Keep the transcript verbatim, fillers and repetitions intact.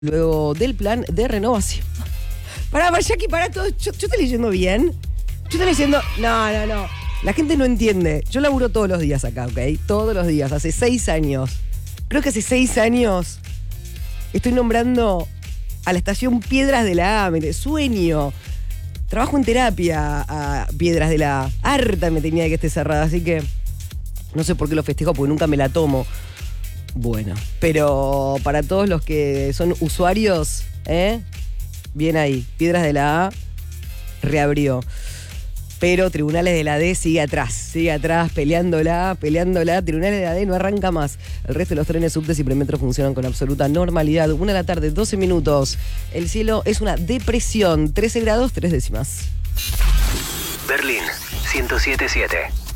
luego del plan de renovación. Pará, Jackie, pará todo. Yo, yo estoy leyendo bien. Yo estoy leyendo. No, no, no. La gente no entiende. Yo laburo todos los días acá, ¿ok? Todos los días. Hace seis años. Creo que hace seis años estoy nombrando a la estación Piedras de la A. Me sueño. Trabajo en terapia a Piedras de la A. Harta me tenía de que esté cerrada, así que no sé por qué lo festejo, porque nunca me la tomo. Bueno, pero para todos los que son usuarios, ¿eh? Bien ahí, Piedras de la A reabrió. Pero Tribunales de la D sigue atrás, sigue atrás, peleándola, peleándola. Tribunales de la D no arranca más. El resto de los trenes, subtes y premetros funcionan con absoluta normalidad. Una de la tarde, doce minutos. El cielo es una depresión, trece grados, tres décimas. Berlín, ciento siete punto siete.